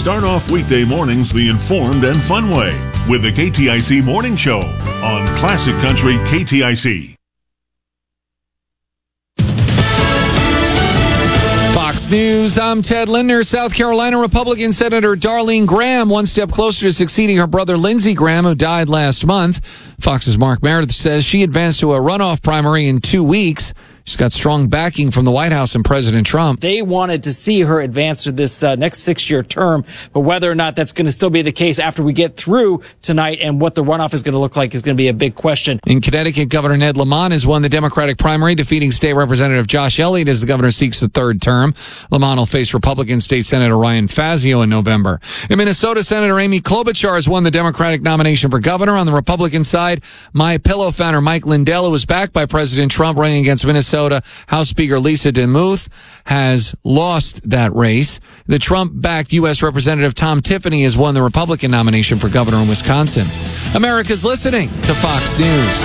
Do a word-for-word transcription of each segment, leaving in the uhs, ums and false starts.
Start off weekday mornings the informed and fun way with the K T I C Morning Show on Classic Country K T I C. Fox News, I'm Ted Linder. South Carolina Republican Senator Darlene Graham one step closer to succeeding her brother Lindsey Graham, who died last month. Fox's Mark Meredith says she advanced to a runoff primary in two weeks. She's got strong backing from the White House and President Trump. They wanted to see her advance to this uh, next six-year term, but whether or not that's going to still be the case after we get through tonight and what the runoff is going to look like is going to be a big question. In Connecticut, Governor Ned Lamont has won the Democratic primary, defeating State Representative Josh Elliott as the governor seeks the third term. Lamont will face Republican State Senator Ryan Fazio in November. In Minnesota, Senator Amy Klobuchar has won the Democratic nomination for governor. On the Republican side, My Pillow founder Mike Lindell, who was backed by President Trump, running against Minnesota House Speaker Lisa DeMuth, has lost that race. The Trump-backed U S Representative Tom Tiffany has won the Republican nomination for governor in Wisconsin. America's listening to Fox News.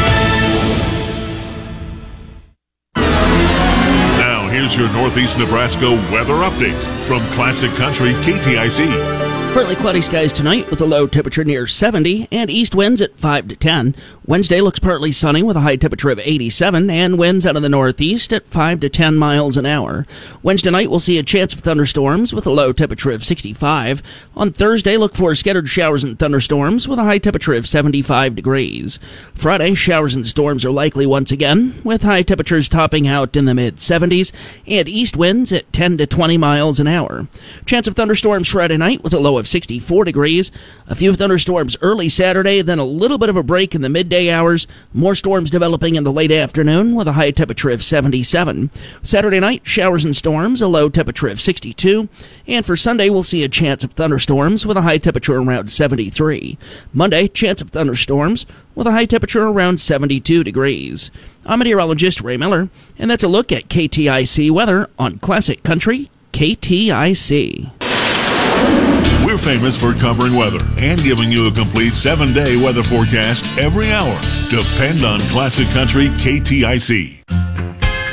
Now, here's your Northeast Nebraska weather update from Classic Country K T I C. Partly cloudy skies tonight with a low temperature near seventy and east winds at five to ten. Wednesday looks partly sunny with a high temperature of eighty-seven and winds out of the northeast at five to ten miles an hour. Wednesday night we'll see a chance of thunderstorms with a low temperature of sixty-five. On Thursday, look for scattered showers and thunderstorms with a high temperature of seventy-five degrees. Friday, showers and storms are likely once again with high temperatures topping out in the mid-seventies and east winds at ten to twenty miles an hour. Chance of thunderstorms Friday night with a low of sixty-four degrees. A few thunderstorms early Saturday, then a little bit of a break in the midday hours. More storms developing in the late afternoon with a high temperature of seventy-seven. Saturday night, showers and storms, a low temperature of sixty-two. And for Sunday, we'll see a chance of thunderstorms with a high temperature around seventy-three. Monday, chance of thunderstorms with a high temperature around seventy-two degrees. I'm meteorologist Ray Miller, and that's a look at K T I C weather on Classic Country K T I C. We're famous for covering weather and giving you a complete seven-day weather forecast every hour. Depend on Classic Country K T I C.